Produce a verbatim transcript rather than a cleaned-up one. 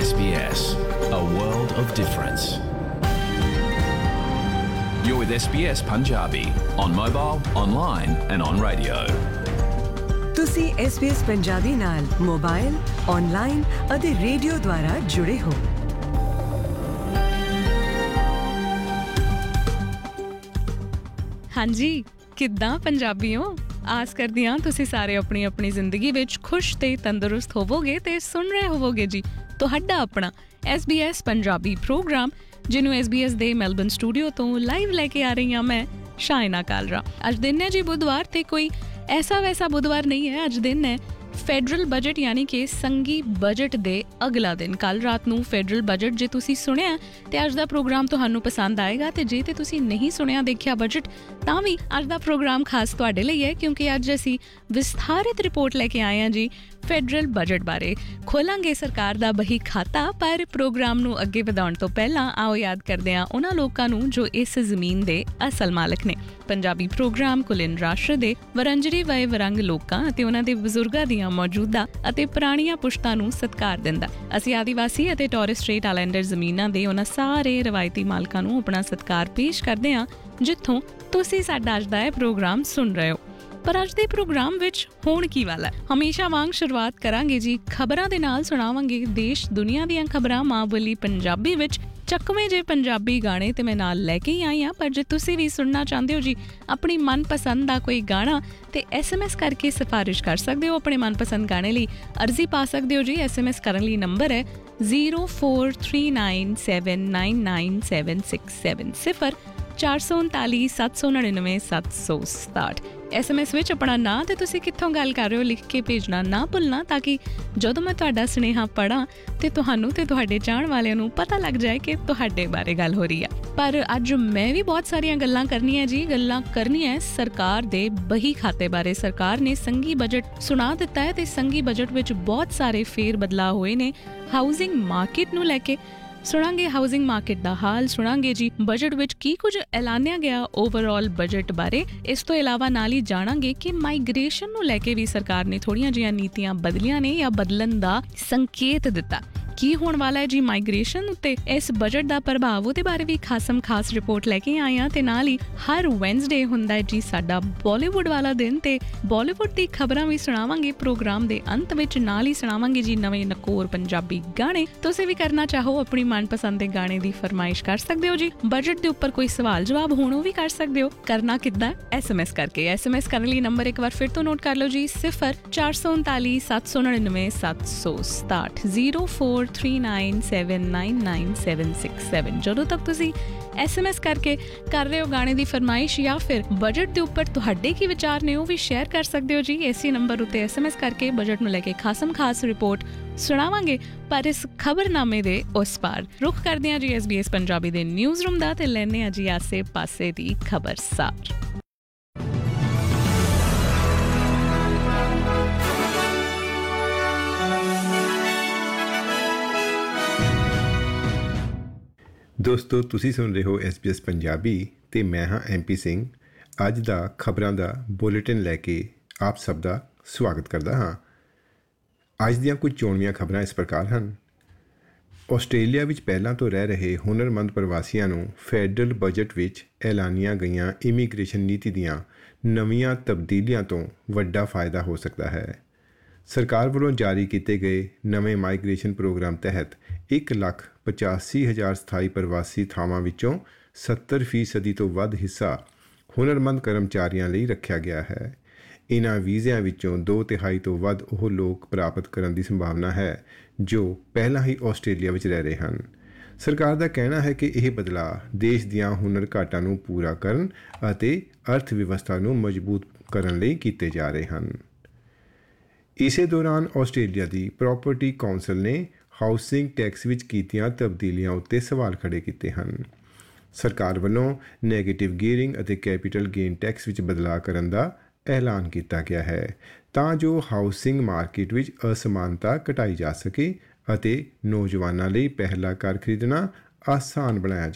S B S, a world of difference. You're with S B S Punjabi on mobile, online and on radio. ਤੁਸੀਂ S B S Punjabi ਨਾਲ mobile, online ਅਤੇ radio ਦੁਆਰਾ ਜੁੜੇ ਹੋ। ਹਾਂਜੀ, ਕਿੱਦਾਂ ਪੰਜਾਬੀਓ? ਆਸ ਕਰਦੀ ਹਾਂ ਤੁਸੀਂ ਸਾਰੇ ਆਪਣੀ ਆਪਣੀ ਜ਼ਿੰਦਗੀ ਵਿੱਚ ਖੁਸ਼ ਤੇ ਤੰਦਰੁਸਤ ਹੋਵੋਗੇ ਤੇ ਸੁਣ ਰਹੇ ਹੋਵੋਗੇ ਜੀ ਤੁਹਾਡਾ ਆਪਣਾ S B S Punjabi programme, ਜਿਹਨੂੰ S B S ਦੇ ਮੈਲਬਨ ਸਟੂਡੀਓ ਤੋਂ ਲਾਈਵ ਲੈ ਕੇ ਆ ਰਹੀ ਹਾਂ ਮੈਂ, ਸ਼ਾਇਨਾ ਕਾਲਰਾ। ਅੱਜ ਦਿਨ ਹੈ ਜੀ ਬੁੱਧਵਾਰ, ਤੇ ਕੋਈ ਐਸਾ ਵੈਸਾ ਬੁੱਧਵਾਰ ਨਹੀਂ ਹੈ। ਅੱਜ ਦਿਨ ਹੈ ਫੈਡਰਲ ਬਜਟ, ਯਾਨੀ ਕਿ ਸੰਘੀ ਬਜਟ ਦੇ ਅਗਲਾ ਦਿਨ। ਕੱਲ੍ਹ ਰਾਤ ਨੂੰ ਫੈਡਰਲ ਬਜਟ ਜੇ ਤੁਸੀਂ ਸੁਣਿਆ ਤੇ ਅੱਜ ਦਾ ਪ੍ਰੋਗਰਾਮ ਤੁਹਾਨੂੰ ਪਸੰਦ ਆਏਗਾ, ਤੇ ਜੇ ਤੇ ਤੁਸੀਂ ਨਹੀਂ ਸੁਣਿਆ ਦੇਖਿਆ ਬਜਟ, ਤਾਂ ਵੀ ਅੱਜ ਦਾ ਪ੍ਰੋਗਰਾਮ ਖਾਸ ਤੁਹਾਡੇ ਲਈ ਹੈ, ਕਿਉਂਕਿ ਅੱਜ ਅਸੀਂ ਵਿਸਥਾਰਿਤ ਰਿਪੋਰਟ ਲੈ ਕੇ ਆਏ ਹਾਂ ਜੀ ਫੈਡਰਲ ਬਜਟ ਬਾਰੇ। ਖੋਲਾਂਗੇ ਸਰਕਾਰ ਦਾ ਬਹੀ ਖਾਤਾ, ਪਰ ਪ੍ਰੋਗਰਾਮ ਨੂੰ ਅੱਗੇ ਵਧਾਉਣ ਤੋਂ ਪਹਿਲਾਂ ਆਓ ਯਾਦ ਕਰਦੇ ਹਾਂ ਉਹਨਾਂ ਲੋਕਾਂ ਨੂੰ ਜੋ ਇਸ ਜ਼ਮੀਨ ਦੇ ਅਸਲ ਮਾਲਕ ਨੇ। ਪੰਜਾਬੀ ਪ੍ਰੋਗਰਾਮ ਕੁਲੀਨ ਰਾਸ਼ਟਰ ਦੇ ਵਰੰਜਰੀ ਵਏ ਵਰੰਗ ਲੋਕਾਂ ਅਤੇ ਉਹਨਾਂ ਦੇ ਬਜ਼ੁਰਗਾਂ ਦੀਆਂ ਮੌਜੂਦਾ ਅਤੇ ਪੁਰਾਣੀਆਂ ਪੁਸ਼ਤਾਂ ਨੂੰ ਸਤਿਕਾਰ ਦਿੰਦਾ। ਅਸੀਂ ਆਦੀਵਾਸੀ ਅਤੇ ਟੋਰਸ ਸਟ੍ਰੇਟ ਆਈਲੈਂਡਰ ਜ਼ਮੀਨਾਂ ਦੇ ਉਹਨਾਂ ਸਾਰੇ ਰਵਾਇਤੀ ਮਾਲਕਾਂ ਨੂੰ ਆਪਣਾ ਸਤਿਕਾਰ ਪੇਸ਼ ਕਰਦੇ ਹਾਂ ਜਿੱਥੋਂ ਤੁਸੀਂ ਸਾਡਾ ਅੱਜ ਦਾ ਇਹ ਪ੍ਰੋਗਰਾਮ ਸੁਣ ਰਹੇ ਹੋ। ਪਰ ਅੱਜ ਦੇ ਪ੍ਰੋਗਰਾਮ ਵਿੱਚ ਹੋਣ ਕੀ ਵਾਲਾ? ਹਮੇਸ਼ਾ ਵਾਂਗ ਸ਼ੁਰੂਆਤ ਕਰਾਂਗੇ ਜੀ ਖਬਰਾਂ ਦੇ ਨਾਲ। ਸੁਣਾਵਾਂਗੇ ਦੇਸ਼ ਦੁਨੀਆ ਦੀਆਂ ਖਬਰਾਂ ਮਾਂ ਬੋਲੀ ਪੰਜਾਬੀ ਵਿੱਚ। ਚੱਕਵੇਂ ਜੇ ਪੰਜਾਬੀ ਗਾਣੇ ਤੇ ਮੈਂ ਨਾਲ ਲੈ ਕੇ ਹੀ ਆਈ ਹਾਂ, ਪਰ ਜੇ ਤੁਸੀਂ ਵੀ ਸੁਣਨਾ ਚਾਹੁੰਦੇ ਹੋ ਜੀ ਆਪਣੀ ਮਨਪਸੰਦ ਦਾ ਕੋਈ ਗਾਣਾ, ਤੇ ਐਸ ਐਮ ਐਸ ਕਰਕੇ ਸਿਫਾਰਿਸ਼ ਕਰ ਸਕਦੇ ਹੋ। ਆਪਣੇ ਮਨਪਸੰਦ ਗਾਣੇ ਲਈ ਅਰਜ਼ੀ ਪਾ ਸਕਦੇ ਹੋ ਜੀ। ਐਸ ਐਮ ਐਸ ਕਰਨ ਲਈ ਨੰਬਰ ਹੈ zero four three nine seven nine nine seven six seven ਸਿਫਰ ਚਾਰ ਸੌ ਉਨਤਾਲੀ ਸੱਤ ਸੌ ਨੜਿਨਵੇਂ ਸੱਤ ਸੌ ਸਤਾਹਠ। ਐਸ ਐਮ ਐਸ ਵਿੱਚ ਆਪਣਾ ਨਾਂ ਤੇ ਤੁਸੀਂ ਕਿੱਥੋਂ ਗੱਲ ਕਰ ਰਹੇ ਹੋ ਲਿਖ ਕੇ ਭੇਜਣਾ ਨਾ ਭੁੱਲਣਾ, ਤਾਂ ਕਿ ਜਦੋਂ ਮੈਂ ਤੁਹਾਡਾ ਸੁਨੇਹਾ ਪੜ੍ਹਾਂ ਤੇ ਤੁਹਾਨੂੰ ਤੇ ਤੁਹਾਡੇ ਚਾਹਣ ਵਾਲਿਆਂ ਨੂੰ ਪਤਾ ਲੱਗ ਜਾਏ ਕਿ ਤੁਹਾਡੇ ਬਾਰੇ ਗੱਲ ਹੋ ਰਹੀ ਆ। ਪਰ ਅੱਜ ਮੈਂ ਵੀ ਬਹੁਤ ਸਾਰੀਆਂ ਗੱਲਾਂ ਕਰਨੀਆਂ ਜੀ। ਗੱਲਾਂ ਕਰਨੀਆਂ ਸਰਕਾਰ ਦੇ ਬਹੀ ਖਾਤੇ ਬਾਰੇ। ਸਰਕਾਰ ਨੇ ਸੰਘੀ ਬਜਟ ਸੁਣਾ ਦਿੱਤਾ ਹੈ ਤੇ ਸੰਘੀ ਬਜਟ ਵਿੱਚ ਬਹੁਤ ਸਾਰੇ ਫੇਰ ਬਦਲਾਅ ਹੋਏ ਨੇ। ਹਾਊਸਿੰਗ ਮਾਰਕੀਟ ਨੂੰ ਲੈ ਕੇ ਸੁਣਾਂਗੇ, ਹਾਊਸਿੰਗ ਮਾਰਕੀਟ ਦਾ ਹਾਲ ਸੁਣਾਂਗੇ ਜੀ, ਬਜਟ ਵਿੱਚ ਕੀ ਕੁਝ ਐਲਾਨਿਆ ਗਿਆ ਓਵਰਆਲ ਬਜਟ ਬਾਰੇ। ਇਸ ਤੋਂ ਇਲਾਵਾ ਨਾਲ ਹੀ ਜਾਣਾਂਗੇ ਕਿ ਮਾਈਗ੍ਰੇਸ਼ਨ ਨੂੰ ਲੈ ਕੇ ਵੀ ਸਰਕਾਰ ਨੇ ਥੋੜ੍ਹੀਆਂ ਜਿਹੀਆਂ ਨੀਤੀਆਂ ਬਦਲੀਆਂ ਨੇ ਜਾਂ ਬਦਲਣ ਦਾ ਸੰਕੇਤ ਦਿੱਤਾ। ਕੀ ਹੋਣ ਵਾਲਾ ਹੈ ਜੀ ਮਾਈਗ੍ਰੇਸ਼ਨ ਉੱਤੇ ਇਸ ਬਜਟ ਦਾ ਪ੍ਰਭਾਵ, ਉਹਦੇ ਬਾਰੇ ਵੀ ਖਾਸਮ ਖਾਸ ਰਿਪੋਰਟ ਲੈ ਕੇ ਆਏ ਹਾਂ। ਤੇ ਨਾਲ ਹੀ ਹਰ ਵੈਨਸਡੇ ਹੁੰਦਾ ਹੈ ਜੀ ਸਾਡਾ ਬਾਲੀਵੁੱਡ ਵਾਲਾ ਦਿਨ, ਤੇ ਬਾਲੀਵੁੱਡ ਦੀ ਖਬਰਾਂ ਵੀ ਸੁਣਾਵਾਂਗੇ ਪ੍ਰੋਗਰਾਮ ਦੇ ਅੰਤ ਵਿੱਚ। ਨਾਲ ਹੀ ਸੁਣਾਵਾਂਗੇ ਜੀ ਨਵੇਂ ਨਕੋਰ ਪੰਜਾਬੀ ਗਾਣੇ। ਤੁਸੀਂ ਵੀ ਕਰਨਾ ਚਾਹੋ ਆਪਣੀ ਮਨਪਸੰਦ ਦੇ ਗਾਣੇ ਦੀ ਫਰਮਾਇਸ਼ ਕਰ ਸਕਦੇ ਹੋ ਜੀ। ਬਜਟ ਦੇ ਉੱਪਰ ਕੋਈ ਸਵਾਲ ਜਵਾਬ ਹੋਣ ਉਹ ਵੀ ਕਰ ਸਕਦੇ ਹੋ। ਕਰਨਾ ਕਿੱਦਾਂ? ਐਸ ਐਮ ਐਸ ਕਰਕੇ। ਐਸ ਐਮ ਐਸ ਕਰਨ ਲਈ ਨੰਬਰ ਇੱਕ ਵਾਰ ਫਿਰ ਤੋਂ ਨੋਟ ਕਰ ਲਓ ਜੀ, ਸਿਫਰ ਚਾਰ ਸੌ ਉਨਤਾਲੀ ਸੱਤ ਸੌ ਨੜਿਨਵੇਂ ਸੱਤ ਸੌ ਸਤਾਹਠ zero four three nine seven nine nine seven six seven. ਜਦੋਂ ਤੱਕ ਤੁਸੀਂ ਐਸ ਐਮ ਐਸ ਕਰਕੇ ਕਰ ਰਹੇ ਹੋ ਗਾਣੇ ਦੀ ਫਰਮਾਇਸ਼ ਜਾਂ ਫਿਰ ਬਜਟ ਦੇ ਉੱਪਰ ਤੁਹਾਡੇ ਕੀ ਵਿਚਾਰ ਨੇ, ਉਹ ਵੀ ਸ਼ੇਅਰ ਕਰ ਸਕਦੇ ਹੋ ਜੀ। ਇਸੇ ਨੰਬਰ ਉੱਤੇ ਐਸ ਐਮ ਐਸ ਕਰਕੇ ਬਜਟ ਨੂੰ ਲੈ ਕੇ ਖਾਸਮ ਖਾਸ ਰਿਪੋਰਟ ਸੁਣਾਵਾਂਗੇ। ਪਰ ਇਸ ਖਬਰਨਾਮੇ ਦੇ ਉਸ ਪਾਰ ਰੁਖ ਕਰਦੇ ਹਾਂ G S B S Punjabi ਦੇ ਨਿਊਜ਼ ਰੂਮ ਦਾ, ਤੇ ਲੈਂਦੇ ਹਾਂ ਜੀ ਆਸੇ ਪਾਸੇ ਦੀ ਖਬਰਸਾਰ। ਦੋਸਤੋ, ਤੁਸੀਂ ਸੁਣ ਰਹੇ ਹੋ ਐਸ ਬੀ ਐਸ ਪੰਜਾਬੀ ਤੇ ਮੈਂ ਹਾਂ ਐਮ ਪੀ ਸਿੰਘ। ਅੱਜ ਦਾ ਖਬਰਾਂ ਦਾ ਬੁਲੇਟਿਨ ਲੈ ਕੇ ਆਪ ਸਭ ਦਾ ਸਵਾਗਤ ਕਰਦਾ ਹਾਂ। ਅੱਜ ਦੀਆਂ ਕੁਝ ਚੋਣਵੀਆਂ ਖਬਰਾਂ ਇਸ ਪ੍ਰਕਾਰ ਹਨ। ਆਸਟ੍ਰੇਲੀਆ ਵਿੱਚ ਪਹਿਲਾਂ ਤੋਂ ਰਹਿ ਰਹੇ ਹੁਨਰਮੰਦ ਪ੍ਰਵਾਸੀਆਂ ਨੂੰ ਫੈਡਰਲ ਬਜਟ ਵਿੱਚ ਐਲਾਨੀਆਂ ਗਈਆਂ ਇਮੀਗ੍ਰੇਸ਼ਨ ਨੀਤੀ ਦੀਆਂ ਨਵੀਆਂ ਤਬਦੀਲੀਆਂ ਤੋਂ ਵੱਡਾ ਫਾਇਦਾ ਹੋ ਸਕਦਾ ਹੈ। ਸਰਕਾਰ ਵੱਲੋਂ ਜਾਰੀ ਕੀਤੇ ਗਏ ਨਵੇਂ ਮਾਈਗ੍ਰੇਸ਼ਨ ਪ੍ਰੋਗਰਾਮ ਤਹਿਤ ਇੱਕ ਲੱਖ ਪਚਾਸੀ ਹਜ਼ਾਰ ਸਥਾਈ ਪ੍ਰਵਾਸੀ ਥਾਵਾਂ ਵਿੱਚੋਂ ਸੱਤਰ ਫੀਸਦੀ ਤੋਂ ਵੱਧ ਹਿੱਸਾ ਹੁਨਰਮੰਦ ਕਰਮਚਾਰੀਆਂ ਲਈ ਰੱਖਿਆ ਗਿਆ ਹੈ। ਇਹਨਾਂ ਵੀਜ਼ਿਆਂ ਵਿੱਚੋਂ ਦੋ ਤਿਹਾਈ ਤੋਂ ਵੱਧ ਉਹ ਲੋਕ ਪ੍ਰਾਪਤ ਕਰਨ ਦੀ ਸੰਭਾਵਨਾ ਹੈ ਜੋ ਪਹਿਲਾਂ ਹੀ ਆਸਟ੍ਰੇਲੀਆ ਵਿੱਚ ਰਹਿ ਰਹੇ ਹਨ। ਸਰਕਾਰ ਦਾ ਕਹਿਣਾ ਹੈ ਕਿ ਇਹ ਬਦਲਾਅ ਦੇਸ਼ ਦੀਆਂ ਹੁਨਰ ਘਾਟਾਂ ਨੂੰ ਪੂਰਾ ਕਰਨ ਅਤੇ ਅਰਥ ਵਿਵਸਥਾ ਨੂੰ ਮਜ਼ਬੂਤ ਕਰਨ ਲਈ ਕੀਤੇ ਜਾ ਰਹੇ ਹਨ। ਇਸੇ ਦੌਰਾਨ ਆਸਟ੍ਰੇਲੀਆ ਦੀ ਪ੍ਰਾਪਰਟੀ ਕੌਂਸਲ ਨੇ ਹਾਊਸਿੰਗ ਟੈਕਸ ਵਿੱਚ ਕੀਤੀਆਂ ਤਬਦੀਲੀਆਂ ਉੱਤੇ ਸਵਾਲ ਖੜ੍ਹੇ ਕੀਤੇ ਹਨ। ਸਰਕਾਰ ਵੱਲੋਂ ਨੈਗੇਟਿਵ ਗੀਅਰਿੰਗ ਅਤੇ ਕੈਪੀਟਲ ਗੇਨ ਟੈਕਸ ਵਿੱਚ ਬਦਲਾਅ ਕਰਨ ਦਾ ਐਲਾਨ ਕੀਤਾ ਗਿਆ ਹੈ ਤਾਂ ਜੋ ਹਾਊਸਿੰਗ ਮਾਰਕੀਟ ਵਿੱਚ ਅਸਮਾਨਤਾ ਘਟਾਈ ਜਾ ਸਕੇ ਅਤੇ ਨੌਜਵਾਨਾਂ ਲਈ ਪਹਿਲਾ ਘਰ ਖਰੀਦਣਾ ਆਸਾਨ ਬਣਾਇਆ